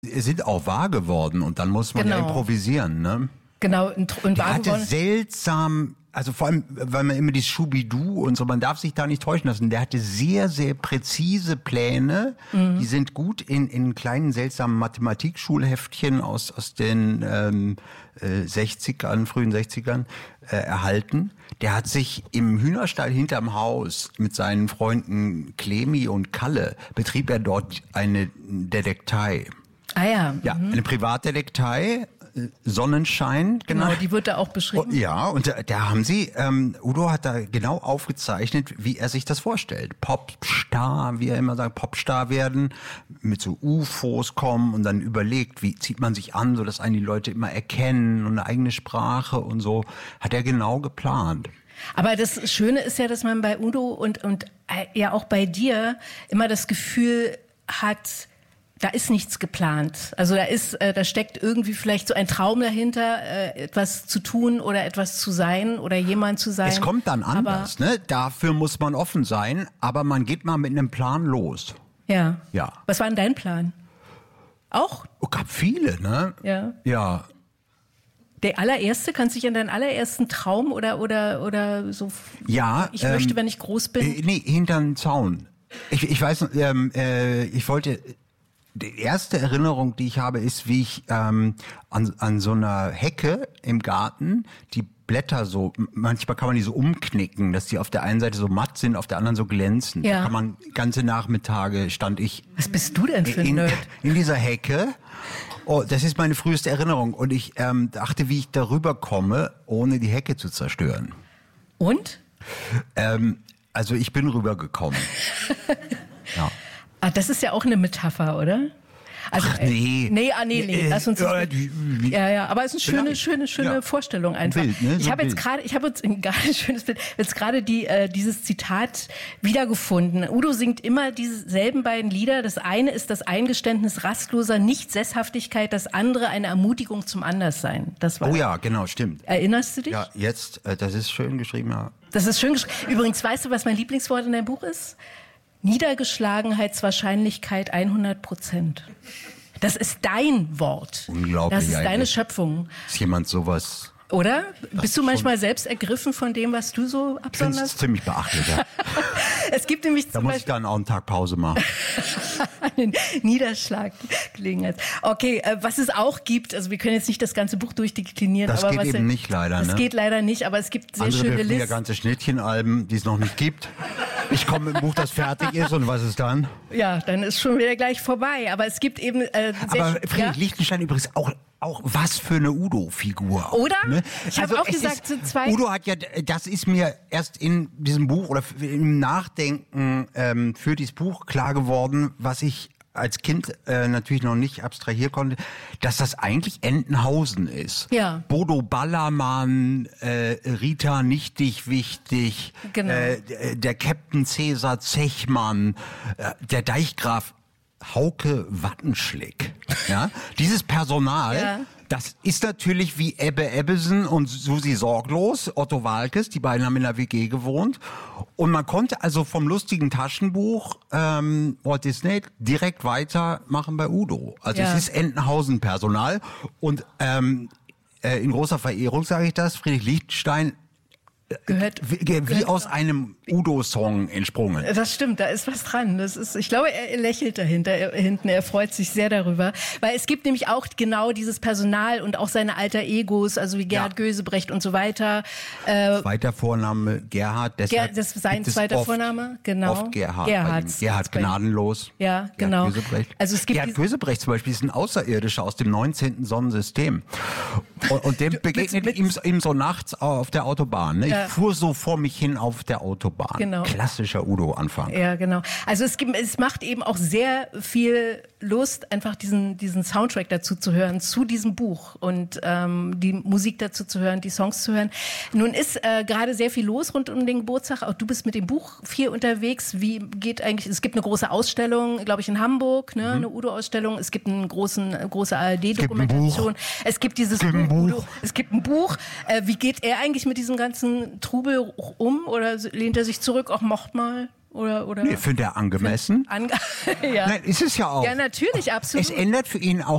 sind auch wahr geworden und dann muss man ja improvisieren, ne? Genau, und der hatte seltsam, also vor allem, weil man immer dieses Schubidu und so, man darf sich da nicht täuschen lassen. Der hatte sehr, sehr präzise Pläne. Die sind gut in kleinen, seltsamen Mathematikschulheftchen aus den 60ern, frühen 60ern erhalten. Der hat sich im Hühnerstall hinterm Haus mit seinen Freunden Clemi und Kalle, betrieb er dort eine Detektei. Ah ja. Ja, eine Privatdetektei. Sonnenschein, genau, die wird da auch beschrieben. Ja, und da haben sie, Udo hat da genau aufgezeichnet, wie er sich das vorstellt. Popstar, wie er immer sagt, Popstar werden, mit so UFOs kommen und dann überlegt, wie zieht man sich an, sodass einen die Leute immer erkennen und eine eigene Sprache und so. Hat er genau geplant. Aber das Schöne ist ja, dass man bei Udo und ja auch bei dir immer das Gefühl hat, da ist nichts geplant. Also da steckt irgendwie vielleicht so ein Traum dahinter, etwas zu tun oder etwas zu sein oder jemand zu sein. Es kommt dann anders, ne? Dafür muss man offen sein, aber man geht mal mit einem Plan los. Ja. Ja. Was war denn dein Plan? Auch? Es gab viele, ne? Ja. Ja. Der allererste, kannst du dich an deinen allerersten Traum oder so? Ja. Ich möchte, wenn ich groß bin. Nee, hinterm Zaun. Ich weiß, ich wollte. Die erste Erinnerung, die ich habe, ist, wie ich an so einer Hecke im Garten die Blätter so, manchmal kann man die so umknicken, dass die auf der einen Seite so matt sind, auf der anderen so glänzen. Ja. Da kann man ganze Nachmittage stand ich. Was bist du denn für ein Nerd? In dieser Hecke. Oh, das ist meine früheste Erinnerung. Und ich dachte, wie ich darüber komme, ohne die Hecke zu zerstören. Und? Also ich bin rübergekommen. Ja. Ah, das ist ja auch eine Metapher, oder? Also, ach, nee. Nee, lass uns ja, aber es ist eine schöne Vorstellung einfach. Bild, ne? So ich habe jetzt gerade ein schönes Bild, jetzt gerade dieses Zitat wiedergefunden. Udo singt immer dieselben beiden Lieder. Das eine ist das Eingeständnis rastloser Nichtsesshaftigkeit, das andere eine Ermutigung zum Anderssein. Das war ja, genau, stimmt. Erinnerst du dich? Ja, jetzt, das ist schön geschrieben, ja. Das ist schön geschrieben. Übrigens, weißt du, was mein Lieblingswort in deinem Buch ist? Niedergeschlagenheitswahrscheinlichkeit 100%. Das ist dein Wort. Unglaublich. Das ist deine Schöpfung. Ist jemand sowas? Oder? Bist du manchmal selbst ergriffen von dem, was du so absonderst? Ich finde es ziemlich beachtlich, ja. Es gibt nämlich da muss ich dann auch einen Tag Pause machen. Einen Niederschlaggelegenheit. Okay, was es auch gibt, also wir können jetzt nicht das ganze Buch durchdeklinieren. Das aber geht eben nicht leider. Das geht leider nicht, aber es gibt sehr andere schöne Listen. Ja ganze Schnittchenalben, die es noch nicht gibt. Ich komme mit dem Buch, das fertig ist, und was ist dann? Ja, dann ist schon wieder gleich vorbei. Aber es gibt eben aber Friedrich Lichtenstein übrigens auch was für eine Udo-Figur. Oder? Ne? Ich habe auch gesagt, sind zwei. Udo hat ja, das ist mir erst in diesem Buch oder im Nachdenken für dieses Buch klar geworden, was ich als Kind natürlich noch nicht abstrahieren konnte, dass das eigentlich Entenhausen ist. Ja. Bodo Ballermann, Rita Nichtig Wichtig, genau. Der Captain Cäsar Zechmann, der Deichgraf Hauke Wattenschlick. Ja? Dieses Personal, das ist natürlich wie Ebbe Ebbesen und Susi Sorglos, Otto Waalkes, die beiden haben in der WG gewohnt. Und man konnte also vom lustigen Taschenbuch Walt Disney direkt weitermachen bei Udo. Also es ist Entenhausen-Personal. Und in großer Verehrung sage ich das, Friedrich Lichtenstein gehört wie aus einem Udo-Song entsprungen. Das stimmt, da ist was dran. Ich glaube, er lächelt hinten, er freut sich sehr darüber. Weil es gibt nämlich auch genau dieses Personal und auch seine alter Egos, also wie Gerhard Gösebrecht und so weiter. Zweiter Vorname Gerhard, deshalb das ist sein zweiter Vorname, genau. Oft Gerhard gnadenlos. Ja, genau. Also Gerhard Gösebrecht zum Beispiel ist ein Außerirdischer aus dem 19. Sonnensystem. Und dem begegnet ihm so nachts auf der Autobahn. Ne? Ich fuhr so vor mich hin auf der Autobahn. Genau. Klassischer Udo-Anfang. Ja, genau. Also es macht eben auch sehr viel Lust, einfach diesen Soundtrack dazu zu hören, zu diesem Buch und die Musik dazu zu hören, die Songs zu hören. Nun ist gerade sehr viel los rund um den Geburtstag. Auch du bist mit dem Buch viel unterwegs. Wie geht eigentlich, es gibt eine große Ausstellung, glaube ich, in Hamburg, ne? Eine Udo-Ausstellung. Es gibt eine große ARD-Dokumentation. Es gibt dieses Buch. Es gibt ein Buch. Wie geht er eigentlich mit diesem ganzen Trubel um? Oder lehnt er sich zurück, auch mocht mal? Oder? Nee, findet er angemessen? Ja. Nein, ist es ja auch. Ja, natürlich, absolut. Es ändert für ihn auch